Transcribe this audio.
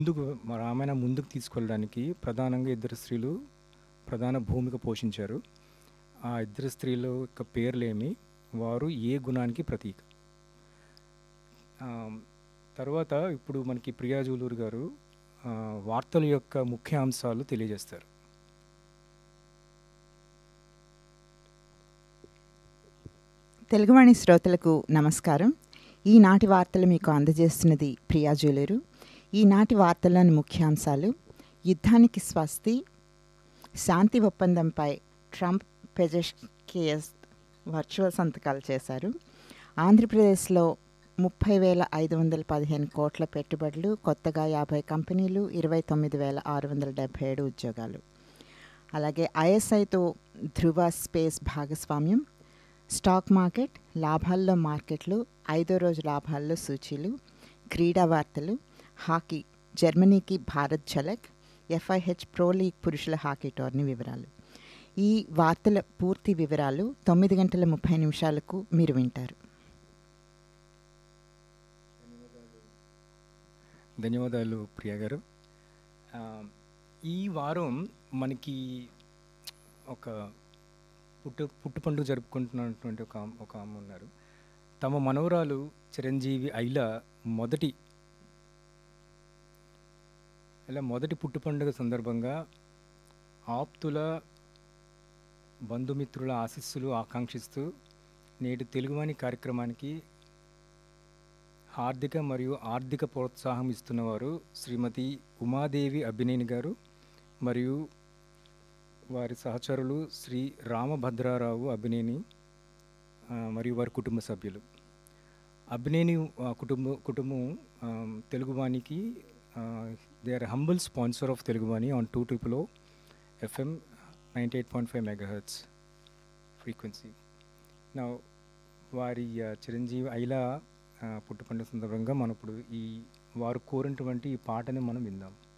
ముందుకు మా రామాయణం ముందుకు తీసుకెళ్ళడానికి ప్రధానంగా ఇద్దరు స్త్రీలు ప్రధాన భూమిక పోషించారు. ఆ ఇద్దరు స్త్రీల యొక్క పేర్లేమి, వారు ఏ గుణానికి ప్రతీక. తర్వాత ఇప్పుడు మనకి ప్రియా జూలూరు గారు వార్తల యొక్క ముఖ్య అంశాలు తెలియజేస్తారు. తెలుగువాణి శ్రోతలకు నమస్కారం. ఈనాటి వార్తలు మీకు అందజేస్తున్నది ప్రియా జూలూరు. ఈనాటి వార్తల్లోని ముఖ్యాంశాలు: యుద్ధానికి స్వస్తి, శాంతి ఒప్పందంపై ట్రంప్, పెజెస్కియస్ వర్చువల్ సంతకాలు చేశారు. ఆంధ్రప్రదేశ్లో 30,515 కోట్ల పెట్టుబడులు, కొత్తగా 50 కంపెనీలు, 29,677 ఉద్యోగాలు. అలాగే ఐఎస్ఐతో ధృవ స్పేస్ భాగస్వామ్యం, స్టాక్ మార్కెట్ లాభాల్లో మార్కెట్లు, 5వ రోజు లాభాల్లో సూచీలు. క్రీడా వార్తలు: హాకీ, జర్మనీకి భారత్ ఝలక్, FIH ప్రో లీగ్ పురుషుల హాకీ టోర్నీ వివరాలు. ఈ వార్తల పూర్తి వివరాలు 9:30 మీరు వింటారు. ధన్యవాదాలు ప్రియా గారు. ఈ వారం మనకి ఒక పుట్టు పండుగ జరుపుకుంటున్నటువంటి ఒక ఆమె ఉన్నారు. తమ మనవరాలు చిరంజీవి ఐలా మొదటి పుట్టు పండుగ సందర్భంగా ఆప్తుల, బంధుమిత్రుల ఆశీస్సులు ఆకాంక్షిస్తూ నేటి తెలుగువాణి కార్యక్రమానికి ఆర్థిక మరియు ఆర్థిక ప్రోత్సాహం ఇస్తున్నవారు శ్రీమతి ఉమాదేవి అభినేని గారు మరియు వారి సహచరులు శ్రీ రామభద్రారావు అభినేని మరియు వారి కుటుంబ సభ్యులు. అభినేని కుటుంబం తెలుగువాణికి they are humble sponsor of Teluguvani on 200 FM 98.5 MHz frequency. నా వారి చిరంజీవి ఐలా పుట్టుపండుగ సందర్భంగా మనం ఇప్పుడు వారు కోరినటువంటి ఈ పాటని మనం విందాం.